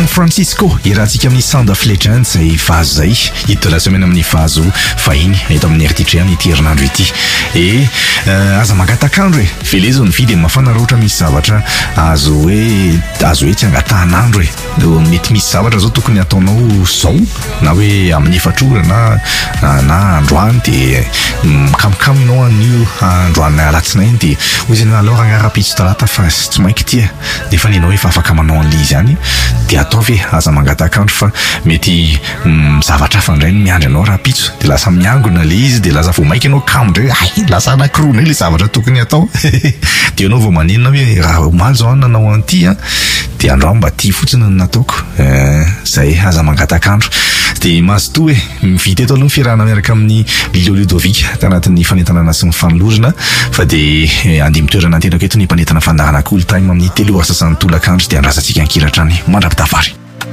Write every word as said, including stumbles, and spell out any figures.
San Francisco irahantsika amin'ny Sound of Legends zay vazo zay hito la semaine amin'ny vazo fahiny eto amin'ny artitre amin'ny herinandro ity e aza mangatakandro e velezo ny vidy mafana raha ohatra misy zavatra azo hoe azo hoe tsy angatahanandro e mety misy zavatra zao tokony ataonao zao na hoe amin'ny efatrora na na androany de kamokamo ianao an'io androany alatsinainy de hoy zany alors agnarapitso talata fa tsy mainky tia nefa nenao efa afaka manao an'le izy any de ataovy aza mangatakandro fa mety zavatra fandray miandry anao raha pitso de lasa miangona le izy de lasa vao mainka ianao kamondray ay lasa anakirona le zavatra tokony atao de ianao vao maninona hoe raha omaly zao nanao an'ity a de androany mba ty fotsiny ny nataoko zay aza mangatakandro de mazoto hoe mivita eto aloha fiarahana miaraka amin'ny Lilo Ludovic tanatin'ny fanentanana sy ny fanolorona fa de andeha mitoerana antenako eto ny mpanentana fandarana cool time amin'ny telo asa sasany tolakandro de andrasantsika ankiratrany mandrapitavary